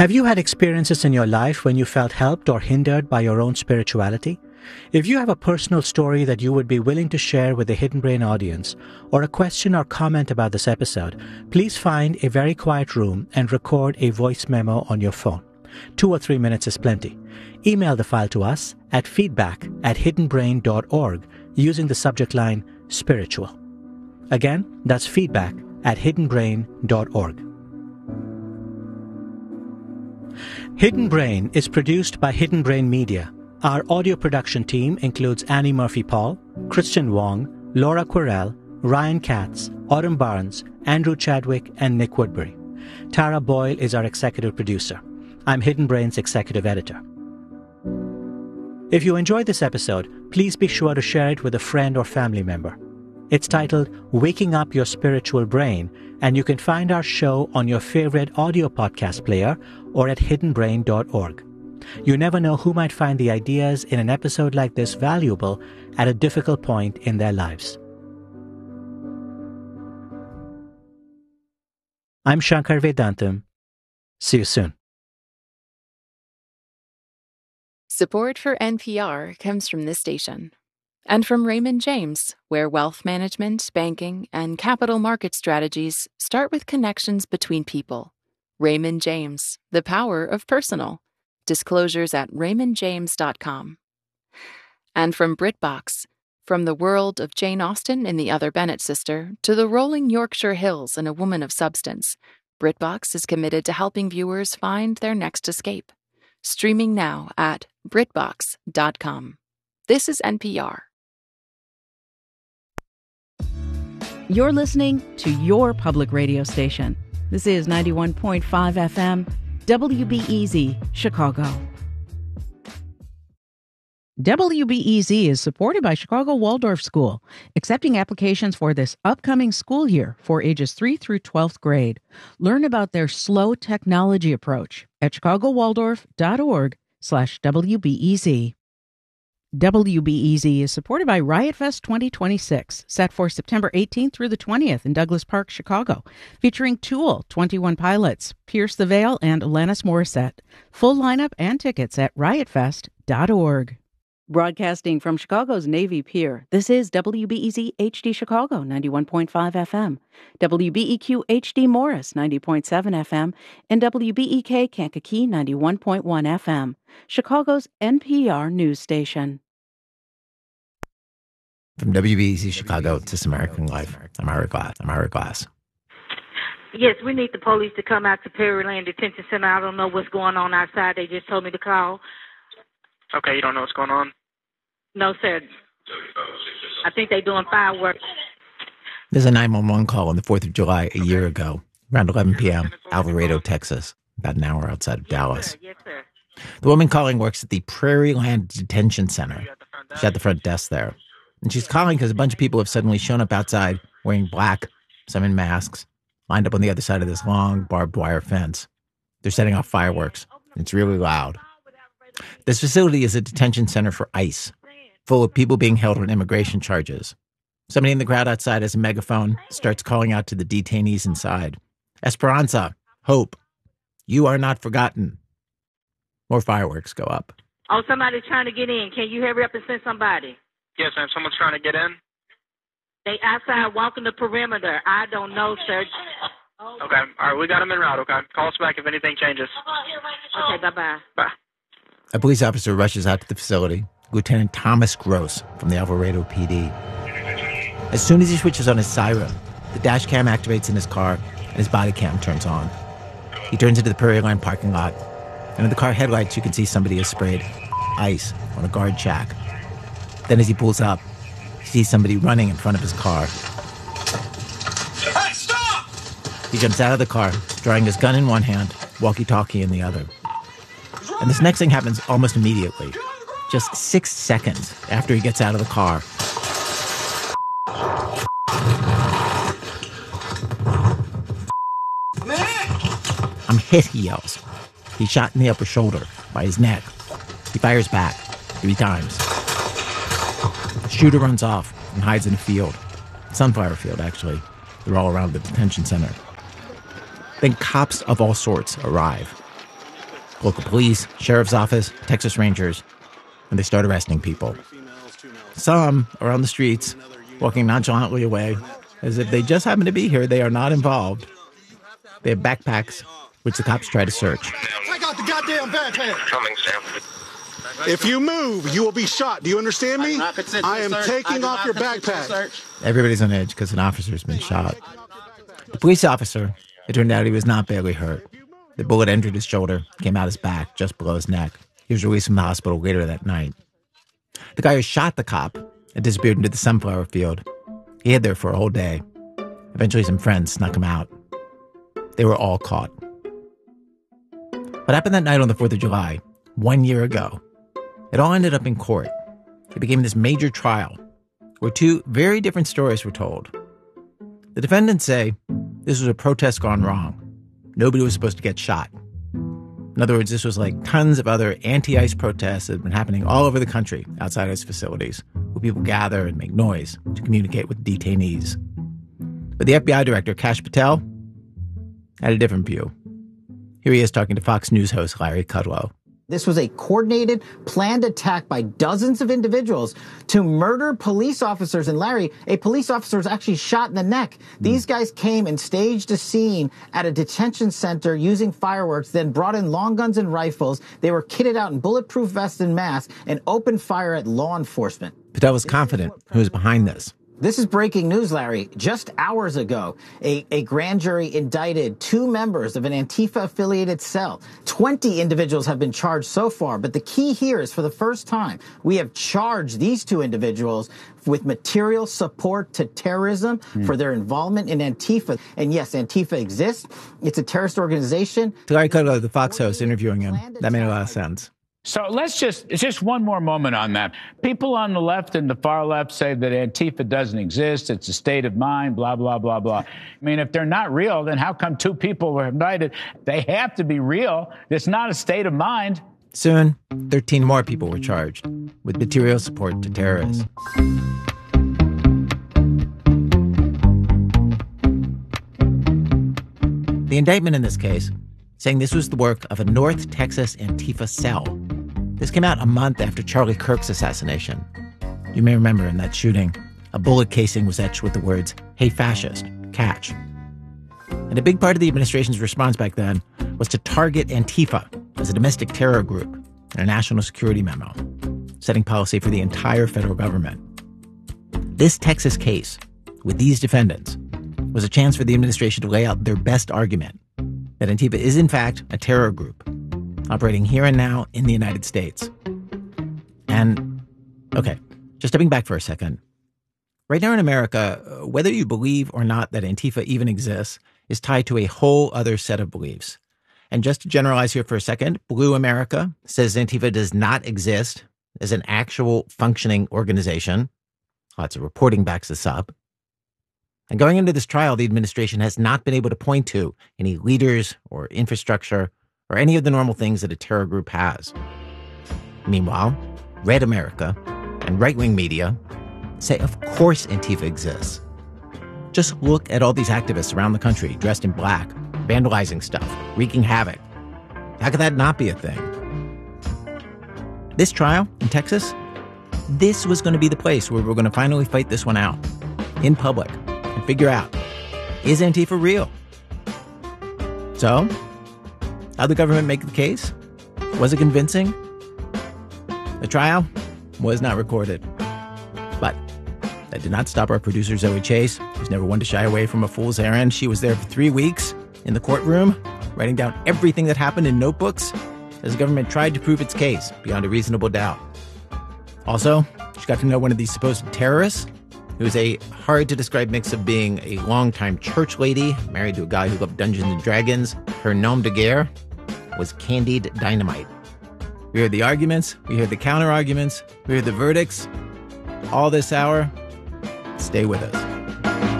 Have you had experiences in your life when you felt helped or hindered by your own spirituality? If you have a personal story that you would be willing to share with the Hidden Brain audience, or a question or comment about this episode, please find a very quiet room and record a voice memo on your phone. 2 or 3 minutes is plenty. Email the file to us at feedback@hiddenbrain.org using the subject line spiritual. Again, that's feedback@hiddenbrain.org. Hidden Brain is produced by Hidden Brain Media. Our audio production team includes Annie Murphy-Paul, Christian Wong, Laura Quirrell, Ryan Katz, Autumn Barnes, Andrew Chadwick, and Nick Woodbury. Tara Boyle is our executive producer. I'm Hidden Brain's executive editor. If you enjoyed this episode, please be sure to share it with a friend or family member. It's titled Waking Up Your Spiritual Brain, and you can find our show on your favorite audio podcast player or at hiddenbrain.org. You never know who might find the ideas in an episode like this valuable at a difficult point in their lives. I'm Shankar Vedantam. See you soon. Support for NPR comes from this station and from Raymond James, where wealth management, banking, and capital market strategies start with connections between people. Raymond James, the power of personal. Disclosures at raymondjames.com. And from BritBox, from the world of Jane Austen in The Other Bennet Sister to the rolling Yorkshire Hills in A Woman of Substance, BritBox is committed to helping viewers find their next escape. Streaming now at BritBox.com. This is NPR. You're listening to your public radio station. This is 91.5 FM, WBEZ, Chicago. WBEZ is supported by Chicago Waldorf School, accepting applications for this upcoming school year for ages 3 through 12th grade. Learn about their slow technology approach at chicagowaldorf.org/WBEZ. WBEZ is supported by Riot Fest 2026, set for September 18th through the 20th in Douglas Park, Chicago, featuring Tool, 21 Pilots, Pierce the Veil, and Alanis Morissette. Full lineup and tickets at riotfest.org. Broadcasting from Chicago's Navy Pier, this is WBEZ HD Chicago, 91.5 FM, WBEQ HD Morris, 90.7 FM, and WBEK Kankakee, 91.1 FM, Chicago's NPR news station. From WBEZ Chicago, This American Life, I'm Ira Glass. Yes, we need the police to come out to Perryland Detention Center. I don't know what's going on outside. They just told me to call. Okay, you don't know what's going on? No, sir. I think they're doing fireworks. There's a 911 call on the 4th of July a year ago, around 11 p.m., Alvarado, Texas, about an hour outside of Dallas. Yes, sir. The woman calling works at the Prairieland Detention Center. She's at the front desk there. And she's calling because a bunch of people have suddenly shown up outside wearing black, some in masks, lined up on the other side of this long barbed wire fence. They're setting off fireworks. It's really loud. This facility is a detention center for ICE, full of people being held on immigration charges. Somebody in the crowd outside has a megaphone, starts calling out to the detainees inside. Esperanza, hope, you are not forgotten. More fireworks go up. Oh, somebody's trying to get in. Can you hurry up and send somebody? Yes, ma'am. Someone's trying to get in. They outside walking the perimeter. I don't know, sir. Okay. All right, we got them en route, okay? Call us back if anything changes. Okay, bye-bye. Bye. A police officer rushes out to the facility, Lieutenant Thomas Gross from the Alvarado PD. As soon as he switches on his siren, the dash cam activates in his car and his body cam turns on. He turns into the Prairieland parking lot, and in the car headlights you can see somebody has sprayed ice on a guard shack. Then as he pulls up, he sees somebody running in front of his car. Hey, stop! He jumps out of the car, drawing his gun in one hand, walkie-talkie in the other. And this next thing happens almost immediately, just 6 seconds after he gets out of the car. I'm hit, he yells. He's shot in the upper shoulder, by his neck. He fires back 3 times. The shooter runs off and hides in a field. Sunflower field, actually. They're all around the detention center. Then cops of all sorts arrive. Local police, sheriff's office, Texas Rangers, and they start arresting people. Some are on the streets, walking nonchalantly away, as if they just happen to be here. They are not involved. They have backpacks, which the cops try to search. Take out the goddamn backpack! Coming, Sam. If you move, you will be shot. Do you understand me? I am taking off your backpack. Everybody's on edge because an officer's been shot. The police officer, it turned out he was not badly hurt. The bullet entered his shoulder, came out his back, just below his neck. He was released from the hospital later that night. The guy who shot the cop had disappeared into the sunflower field. He hid there for a whole day. Eventually, some friends snuck him out. They were all caught. What happened that night on the 4th of July, 1 year ago? It all ended up in court. It became this major trial where two very different stories were told. The defendants say this was a protest gone wrong. Nobody was supposed to get shot. In other words, this was like tons of other anti-ICE protests that had been happening all over the country outside ICE facilities, where people gather and make noise to communicate with detainees. But the FBI director, Kash Patel, had a different view. Here he is talking to Fox News host Larry Kudlow. This was a coordinated, planned attack by dozens of individuals to murder police officers. And Larry, a police officer was actually shot in the neck. These guys came and staged a scene at a detention center using fireworks, then brought in long guns and rifles. They were kitted out in bulletproof vests and masks and opened fire at law enforcement. Patel was confident who was behind this. This is breaking news, Larry. Just hours ago, a grand jury indicted 2 members of an Antifa-affiliated cell. 20 individuals have been charged so far, but the key here is for the first time, we have charged these 2 individuals with material support to terrorism for their involvement in Antifa. And yes, Antifa exists. It's a terrorist organization. Larry Kudlow, the Fox host, interviewing him. That made a lot of sense. So let's just one more moment on that. People on the left and the far left say that Antifa doesn't exist. It's a state of mind, blah, blah, blah, blah. I mean, if they're not real, then how come 2 people were indicted? They have to be real. It's not a state of mind. Soon, 13 more people were charged with material support to terrorists. The indictment in this case, saying this was the work of a North Texas Antifa cell. This came out a month after Charlie Kirk's assassination. You may remember in that shooting, a bullet casing was etched with the words, "Hey fascist, catch." And a big part of the administration's response back then was to target Antifa as a domestic terror group in a national security memo, setting policy for the entire federal government. This Texas case, with these defendants, was a chance for the administration to lay out their best argument that Antifa is, in fact, a terror group operating here and now in the United States. And, okay, just stepping back for a second. Right now in America, whether you believe or not that Antifa even exists is tied to a whole other set of beliefs. And just to generalize here for a second, Blue America says Antifa does not exist as an actual functioning organization. Lots of reporting backs this up. And going into this trial, the administration has not been able to point to any leaders or infrastructure or any of the normal things that a terror group has. Meanwhile, Red America and right-wing media say, of course Antifa exists. Just look at all these activists around the country dressed in black, vandalizing stuff, wreaking havoc. How could that not be a thing? This trial in Texas, this was going to be the place where we're going to finally fight this one out in public. And figure out, is Antifa real? So, how'd the government make the case? Was it convincing? The trial was not recorded. But that did not stop our producer, Zoe Chase, who's never one to shy away from a fool's errand. She was there for 3 weeks in the courtroom, writing down everything that happened in notebooks as the government tried to prove its case beyond a reasonable doubt. Also, she got to know one of these supposed terrorists, who was a hard-to-describe mix of being a longtime church lady, married to a guy who loved Dungeons & Dragons. Her nom de guerre was Candied Dynamite. We heard the arguments, we heard the counter-arguments, we heard the verdicts. All this hour, stay with us.